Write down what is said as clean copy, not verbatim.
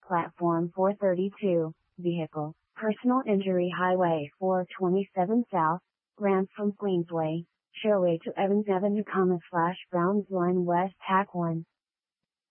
Platform 432, Vehicle, Personal Injury Highway 427 South, ramp from Queensway, Showway to Evans Avenue, Browns Line West, Hack 1.